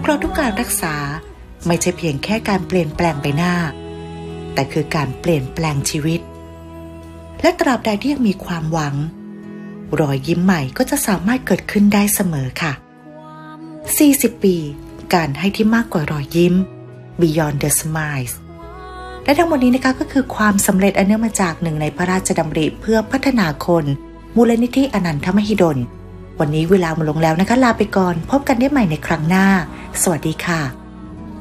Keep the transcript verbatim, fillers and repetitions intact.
ราะทุกการรักษาไม่ใช่เพียงแค่การเปลี่ยนแปลงใบหน้าแต่คือการเปลี่ยนแปลงชีวิตและตราบใดที่ยังมีความหวังรอยยิ้มใหม่ก็จะสามารถเกิดขึ้นได้เสมอค่ะสี่สิบปีการให้ที่มากกว่ารอยยิ้ม Beyond the Smiles และทั้งหมดนี้นะคะก็คือความสำเร็จอันเนื่องมาจากหนึ่งในพระราชดำริเพื่อพัฒนาคนมูลนิธิอนันทมหิดลวันนี้เวลาหมดลงแล้วนะคะลาไปก่อนพบกันได้ใหม่ในครั้งหน้าสวัสดีค่ะ